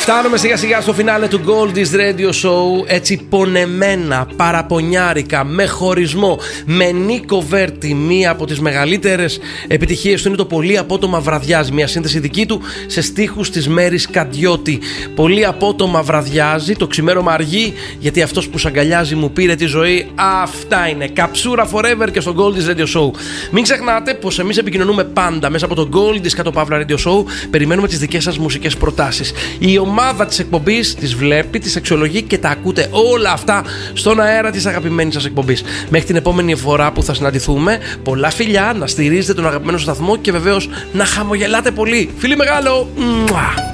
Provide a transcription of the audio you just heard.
Φτάνουμε σιγά σιγά στο φινάλε του Goldie's Radio Show. Έτσι πονεμένα, παραπονιάρικα, με χωρισμό, με Νίκο Βέρτη. Μία από τις μεγαλύτερες επιτυχίες του είναι το Πολύ Απότομα Βραδιάζει. Μια σύνθεση δική του σε στίχους της Μέρης Καντιώτη. Πολύ απότομα βραδιάζει, το ξημέρωμα αργεί, γιατί αυτός που σ' αγκαλιάζει μου πήρε τη ζωή. Αυτά είναι. Καψούρα forever και στο Goldie's Radio Show. Μην ξεχνάτε πως εμείς επικοινωνούμε πάντα μέσα από το Goldie's Radio Show. Περιμένουμε τις δικές σας μουσικές προτάσεις. Η ομάδα της εκπομπής τις βλέπει, τις αξιολογεί και τα ακούτε όλα αυτά στον αέρα της αγαπημένης σας εκπομπής. Μέχρι την επόμενη φορά που θα συναντηθούμε, πολλά φιλιά, να στηρίζετε τον αγαπημένο σταθμό και βεβαίως να χαμογελάτε πολύ. Φίλοι μεγάλο! Μουα!